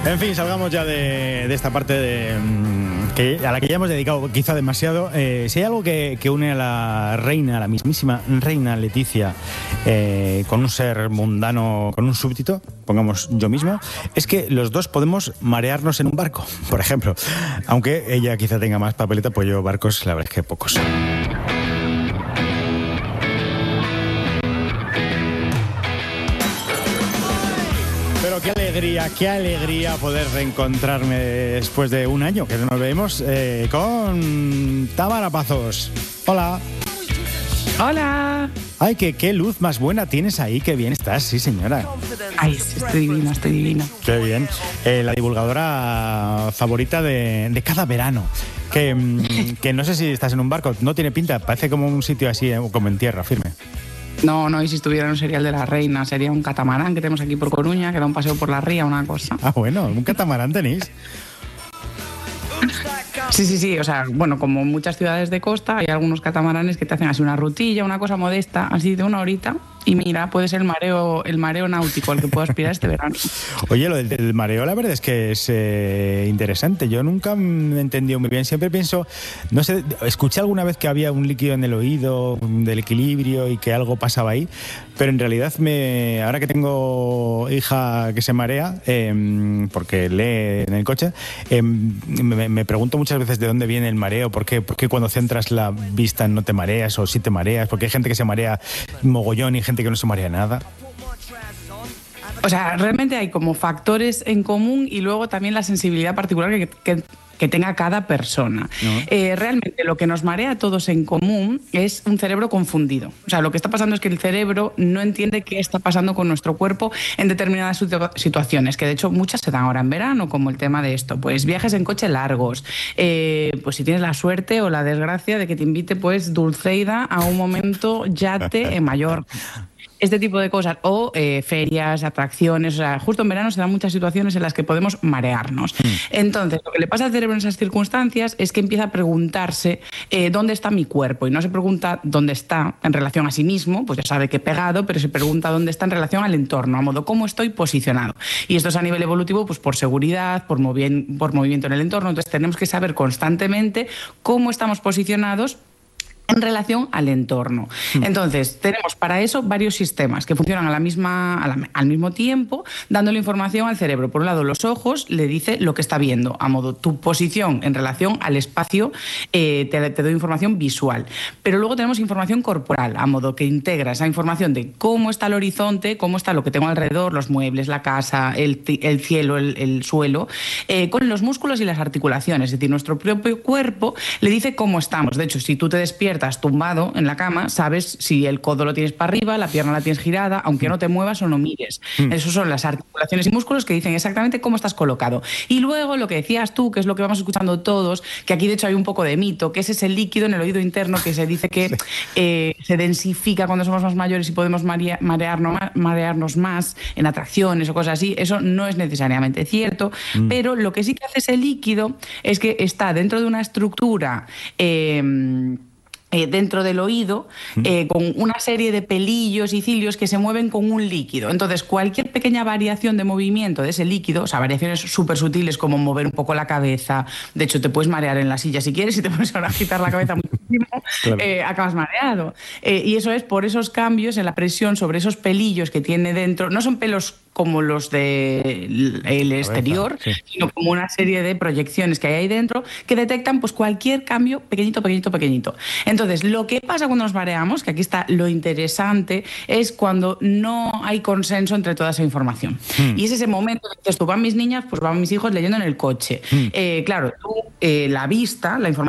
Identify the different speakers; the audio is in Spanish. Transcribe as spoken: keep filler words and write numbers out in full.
Speaker 1: En fin, salgamos ya de, de esta parte de, que, a la que ya hemos dedicado quizá demasiado. Eh, si hay algo que, que une a la reina, a la mismísima reina Leticia, eh, con un ser mundano, con un súbdito, pongamos yo mismo, es que los dos podemos marearnos en un barco, por ejemplo. Aunque ella quizá tenga más papeleta, pues yo barcos, la verdad es que pocos. Qué alegría, qué alegría poder reencontrarme después de un año que no nos vemos eh, con Tamara Pazos. Hola.
Speaker 2: Hola.
Speaker 1: Ay, que qué luz más buena tienes ahí, qué bien estás, sí señora.
Speaker 2: Ay, estoy divina, estoy divina.
Speaker 1: Qué bien. Eh, la divulgadora favorita de, de cada verano. Que, que no sé si estás en un barco, no tiene pinta, parece como un sitio así, como en tierra, firme.
Speaker 2: No, no, y si estuviera en un serial de la reina, sería un catamarán que tenemos aquí por Coruña, que da un paseo por la ría, una cosa.
Speaker 1: Ah, bueno, un catamarán tenéis.
Speaker 2: Sí, sí, sí, o sea, bueno, como muchas ciudades de costa, hay algunos catamaranes que te hacen así una rutilla, una cosa modesta, así de una horita, y mira, puede ser el mareo, el mareo náutico al que puedo aspirar este verano.
Speaker 1: Oye, lo del, del mareo, la verdad es que es eh, interesante. Yo nunca me he entendido muy bien. Siempre pienso, no sé, escuché alguna vez que había un líquido en el oído del equilibrio y que algo pasaba ahí, pero en realidad, me, ahora que tengo hija que se marea, eh, porque lee en el coche, eh, me, me pregunto muchas veces de dónde viene el mareo, por qué, por qué cuando centras la vista no te mareas o sí te mareas, porque hay gente que se marea mogollón y gente que no se marea nada.
Speaker 2: O sea, realmente hay como factores en común y luego también la sensibilidad particular que, que, que tenga cada persona. ¿No? Eh, realmente lo que nos marea a todos en común es un cerebro confundido. O sea, lo que está pasando es que el cerebro no entiende qué está pasando con nuestro cuerpo en determinadas situ- situaciones, que de hecho muchas se dan ahora en verano, como el tema de esto, pues viajes en coche largos, eh, pues si tienes la suerte o la desgracia de que te invite pues Dulceida a un momento yate en Mallorca. Este tipo de cosas, o eh, ferias, atracciones, o sea, justo en verano se dan muchas situaciones en las que podemos marearnos. Mm. Entonces, lo que le pasa al cerebro en esas circunstancias es que empieza a preguntarse eh, ¿dónde está mi cuerpo? Y no se pregunta dónde está en relación a sí mismo, pues ya sabe que pegado, pero se pregunta dónde está en relación al entorno, a modo cómo estoy posicionado. Y esto es a nivel evolutivo, pues por seguridad, por, movi- por movimiento en el entorno. Entonces, tenemos que saber constantemente cómo estamos posicionados en relación al entorno. Entonces, tenemos para eso varios sistemas que funcionan a la misma, a la, al mismo tiempo, dándole información al cerebro. Por un lado, los ojos le dice lo que está viendo, a modo tu posición en relación al espacio, eh, te, te doy información visual. Pero luego tenemos información corporal, a modo que integra esa información de cómo está el horizonte, cómo está lo que tengo alrededor, los muebles, la casa, el, el cielo, el, el suelo, eh, con los músculos y las articulaciones. Es decir, nuestro propio cuerpo le dice cómo estamos. De hecho, si tú te despiertas estás tumbado en la cama, sabes si el codo lo tienes para arriba, la pierna la tienes girada, aunque no te muevas o no mires. Mm. Esos son las articulaciones y músculos que dicen exactamente cómo estás colocado. Y luego lo que decías tú, que es lo que vamos escuchando todos, que aquí de hecho hay un poco de mito, que es ese líquido en el oído interno que se dice que eh, se densifica cuando somos más mayores y podemos marea, marearnos, marearnos más en atracciones o cosas así. Eso no es necesariamente cierto, mm. pero lo que sí que hace ese líquido es que está dentro de una estructura eh, Eh, dentro del oído, eh, con una serie de pelillos y cilios que se mueven con un líquido. Entonces, cualquier pequeña variación de movimiento de ese líquido, o sea, variaciones súper sutiles como mover un poco la cabeza, de hecho, te puedes marear en la silla si quieres, si te pones a agitar la cabeza muchísimo, claro. eh, acabas mareado. Eh, y eso es por esos cambios en la presión sobre esos pelillos que tiene dentro. No son pelos como los del de exterior, sí. sino como una serie de proyecciones que hay ahí dentro que detectan pues cualquier cambio pequeñito, pequeñito, pequeñito. Entonces, lo que pasa cuando nos mareamos, que aquí está lo interesante, es cuando no hay consenso entre toda esa información. Mm. Y es ese momento que dices, tú van mis niñas, pues van mis hijos leyendo en el coche. Mm. Eh, claro, tú, eh, la vista, la información